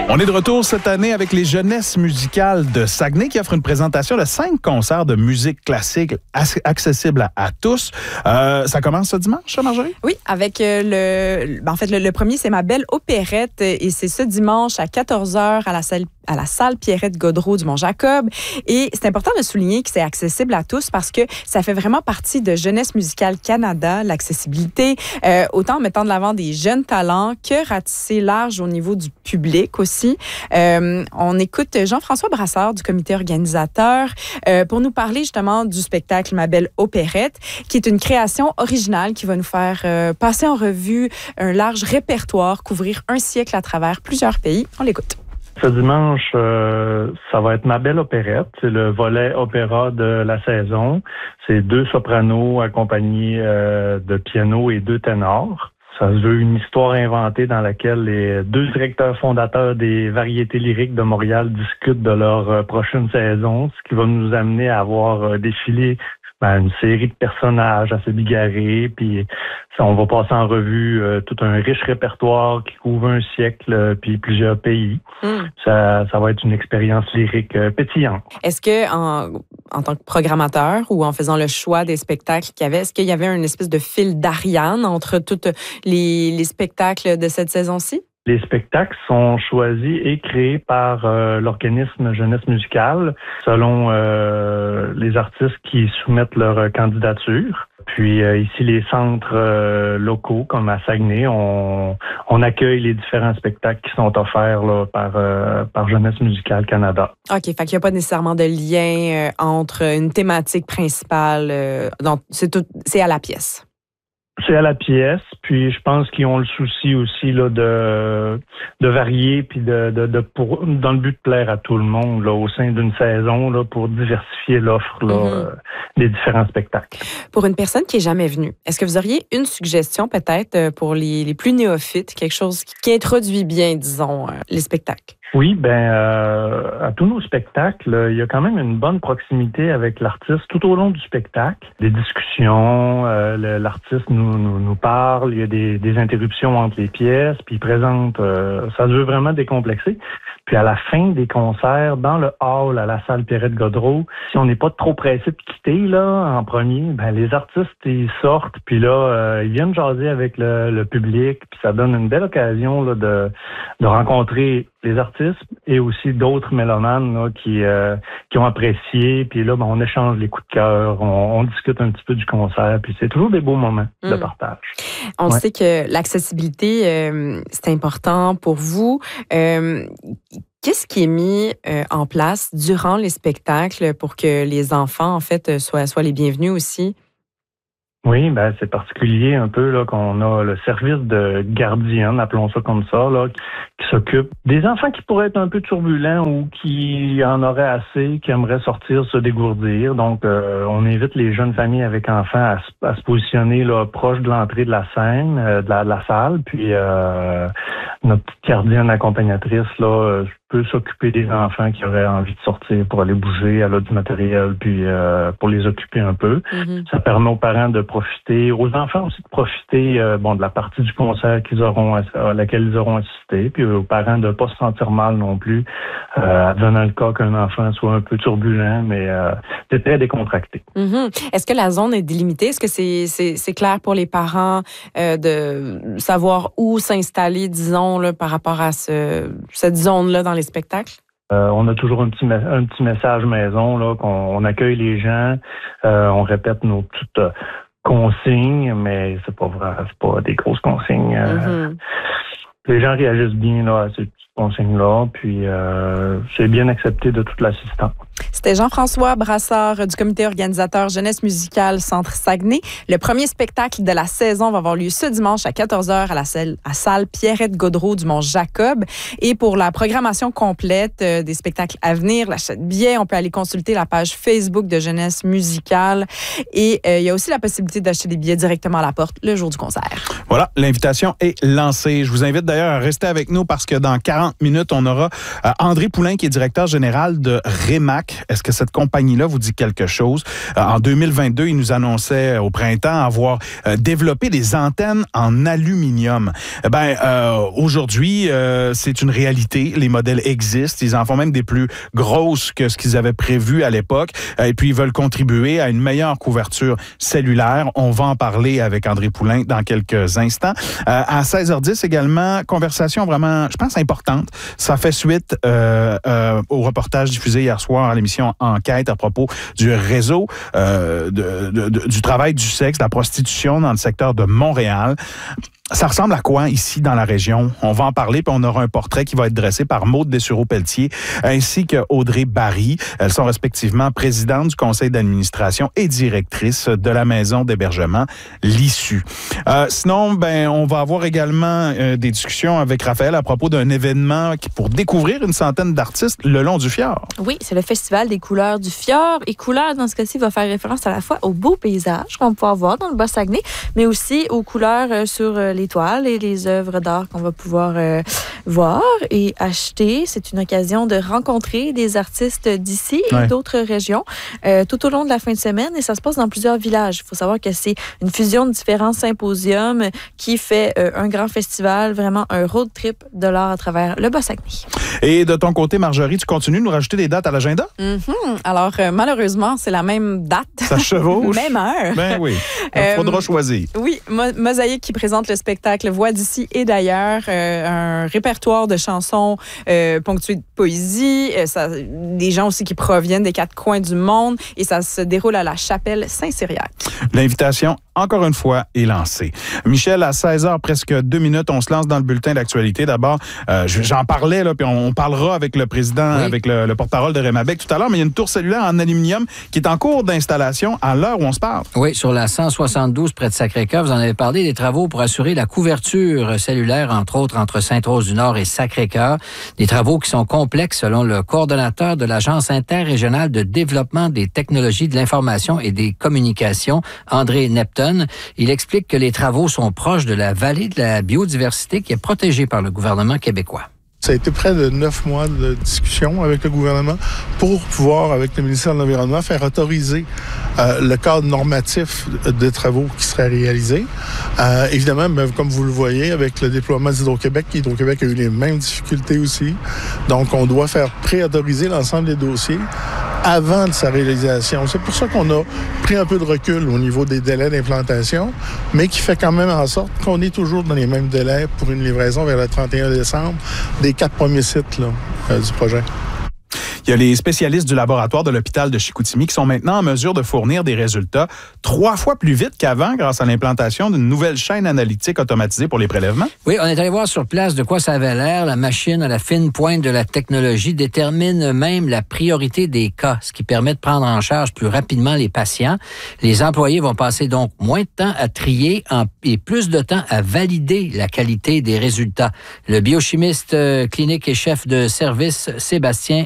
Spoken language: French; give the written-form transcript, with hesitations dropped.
On est de retour cette année avec les Jeunesses musicales de Saguenay qui offrent une présentation de 5 concerts de musique classique accessibles à tous. Ça commence ce dimanche, Marjorie? Oui, avec le premier, c'est Ma Belle Opérette et c'est ce dimanche à 14h à la salle Pierrette Gaudreault du Mont-Jacob. Et c'est important de souligner que c'est accessible à tous parce que ça fait vraiment partie de Jeunesse musicale Canada, l'accessibilité, autant en mettant de l'avant des jeunes talents que ratisser large au niveau du public aussi. On écoute Jean-François Brassard du comité organisateur pour nous parler justement du spectacle Ma Belle Opérette, qui est une création originale qui va nous faire passer en revue un large répertoire, couvrir un siècle à travers plusieurs pays. On l'écoute. Ce dimanche, ça va être Ma Belle Opérette. C'est le volet opéra de la saison. C'est 2 sopranos accompagnés de piano et 2 ténors. Ça se veut une histoire inventée dans laquelle les 2 directeurs fondateurs des variétés lyriques de Montréal discutent de leur prochaine saison, ce qui va nous amener à voir défiler une série de personnages assez bigarrés, puis on va passer en revue tout un riche répertoire qui couvre un siècle, puis plusieurs pays. Ça va être une expérience lyrique pétillante. Est-ce que, en tant que programmateur ou en faisant le choix des spectacles qu'il y avait, est-ce qu'il y avait une espèce de fil d'Ariane entre tous les spectacles de cette saison-ci? Les spectacles sont choisis et créés par l'organisme Jeunesse musicale selon les artistes qui soumettent leur candidature. Puis ici, les centres locaux, comme à Saguenay, on accueille les différents spectacles qui sont offerts là, par Jeunesse musicale Canada. OK, fait qu'il n'y a pas nécessairement de lien entre une thématique principale. Donc, c'est à la pièce. C'est à la pièce, puis je pense qu'ils ont le souci aussi là de varier, puis dans le but de plaire à tout le monde là, au sein d'une saison là, pour diversifier l'offre là, des différents spectacles. Pour une personne qui n'est jamais venue, est-ce que vous auriez une suggestion peut-être pour les plus néophytes, quelque chose qui introduit bien, disons, les spectacles? Oui, à tous nos spectacles, il y a quand même une bonne proximité avec l'artiste tout au long du spectacle. Des discussions, l'artiste nous parle, il y a des interruptions entre les pièces, puis il présente, ça se veut vraiment décomplexer. Puis à la fin des concerts, dans le hall, à la salle Pierrette Gaudreault, si on n'est pas trop pressé de quitter là en premier, les artistes ils sortent, puis là ils viennent jaser avec le public, puis ça donne une belle occasion là, de rencontrer les artistes et aussi d'autres mélomanes là, qui ont apprécié, puis là on échange les coups de cœur, on discute un petit peu du concert, puis c'est toujours des beaux moments de partage. On sait que l'accessibilité c'est important pour vous. Qu'est-ce qui est mis en place durant les spectacles pour que les enfants, en fait, soient les bienvenus aussi? Oui, c'est particulier un peu là qu'on a le service de gardienne, appelons ça comme ça, là, qui s'occupe des enfants qui pourraient être un peu turbulents ou qui en auraient assez, qui aimeraient sortir, se dégourdir. Donc, on invite les jeunes familles avec enfants à se positionner là proche de l'entrée de la scène, de la salle. Puis notre petite gardienne accompagnatrice là peut s'occuper des enfants qui auraient envie de sortir pour aller bouger, elle a du matériel, puis pour les occuper un peu. Ça permet aux parents de profiter, aux enfants aussi de profiter de la partie du concert à laquelle ils auront assisté, puis aux parents de ne pas se sentir mal non plus, advenant le cas qu'un enfant soit un peu turbulent, mais c'est très décontracté. Est-ce que la zone est délimitée? Est-ce que c'est clair pour les parents de savoir où s'installer, disons, là, par rapport à cette zone-là dans les spectacles? On a toujours un petit message maison là qu'on accueille les gens, on répète nos petites consignes, mais c'est pas des grosses consignes. Les gens réagissent bien là à ces petites consignes-là, puis c'est bien accepté de toute l'assistance. C'était Jean-François Brassard du comité organisateur Jeunesse musicale Centre Saguenay. Le premier spectacle de la saison va avoir lieu ce dimanche à 14h à la salle Pierrette Gaudreault du Mont-Jacob. Et pour la programmation complète des spectacles à venir, l'achat de billets, on peut aller consulter la page Facebook de Jeunesse musicale. Et il y a aussi la possibilité d'acheter des billets directement à la porte le jour du concert. Voilà, l'invitation est lancée. Je vous invite d'ailleurs à rester avec nous parce que dans 40 minutes, on aura André Poulain qui est directeur général de REMAC, Est-ce que cette compagnie-là vous dit quelque chose? En 2022, ils nous annonçaient au printemps avoir développé des antennes en aluminium. Aujourd'hui, c'est une réalité. Les modèles existent. Ils en font même des plus grosses que ce qu'ils avaient prévu à l'époque. Et puis, ils veulent contribuer à une meilleure couverture cellulaire. On va en parler avec André Poulain dans quelques instants. À 16h10 également, conversation vraiment, je pense, importante. Ça fait suite au reportage diffusé hier soir à l'émission Enquête à propos du réseau du travail du sexe, de la prostitution dans le secteur de Montréal. Ça ressemble à quoi ici dans la région? On va en parler, puis on aura un portrait qui va être dressé par Maude Dessureau-Pelletier ainsi que Audrey Barry. Elles sont respectivement présidentes du conseil d'administration et directrices de la maison d'hébergement L'Issue. Sinon, on va avoir également des discussions avec Raphaël à propos d'un événement pour découvrir une centaine d'artistes le long du fjord. Oui, c'est le Festival des couleurs du fjord. Et couleurs, dans ce cas-ci, va faire référence à la fois aux beaux paysages qu'on va pouvoir voir dans le Bas-Saguenay, mais aussi aux couleurs sur les toiles et les œuvres d'art qu'on va pouvoir voir et acheter. C'est une occasion de rencontrer des artistes d'ici et d'autres régions tout au long de la fin de semaine, et ça se passe dans plusieurs villages. Il faut savoir que c'est une fusion de différents symposiums qui fait un grand festival, vraiment un road trip de l'art à travers le Bas-Saguenay. Et de ton côté, Marjorie, tu continues de nous rajouter des dates à l'agenda? Alors, malheureusement, c'est la même date. Ça chevauche. Même heure. Ben oui, il faudra choisir. Oui, Mosaïque qui présente le spectacle Voix d'ici et d'ailleurs, un répertoire de chansons ponctuées de poésie, des gens aussi qui proviennent des quatre coins du monde, et ça se déroule à la chapelle Saint-Cyriaque. L'invitation, encore une fois, est lancée. Michel, à 16h, presque 2 minutes, on se lance dans le bulletin d'actualité. D'abord, j'en parlais, là, puis on parlera avec le président, avec le porte-parole de Rémabec tout à l'heure, mais il y a une tour cellulaire en aluminium qui est en cours d'installation à l'heure où on se parle. Oui, sur la 172 près de Sacré-Cœur, vous en avez parlé, des travaux pour assurer la couverture cellulaire, entre autres, entre Sainte-Rose-du-Nord et Sacré-Cœur. Des travaux qui sont complexes, selon le coordonnateur de l'Agence interrégionale de développement des technologies de l'information et des communications, André Nepton. Il explique que les travaux sont proches de la vallée de la biodiversité qui est protégée par le gouvernement québécois. Ça a été près de 9 mois de discussion avec le gouvernement pour pouvoir, avec le ministère de l'Environnement, faire autoriser le cadre normatif des travaux qui seraient réalisés. Évidemment, comme vous le voyez, avec le déploiement d'Hydro-Québec, Hydro-Québec a eu les mêmes difficultés aussi. Donc, on doit faire préautoriser l'ensemble des dossiers avant de sa réalisation. C'est pour ça qu'on a pris un peu de recul au niveau des délais d'implantation, mais qui fait quand même en sorte qu'on est toujours dans les mêmes délais pour une livraison vers le 31 décembre des 4 premiers sites du projet. Il y a les spécialistes du laboratoire de l'hôpital de Chicoutimi qui sont maintenant en mesure de fournir des résultats 3 fois plus vite qu'avant grâce à l'implantation d'une nouvelle chaîne analytique automatisée pour les prélèvements. Oui, on est allé voir sur place de quoi ça avait l'air. La machine à la fine pointe de la technologie détermine même la priorité des cas, ce qui permet de prendre en charge plus rapidement les patients. Les employés vont passer donc moins de temps à trier et plus de temps à valider la qualité des résultats. Le biochimiste clinique et chef de service Sébastien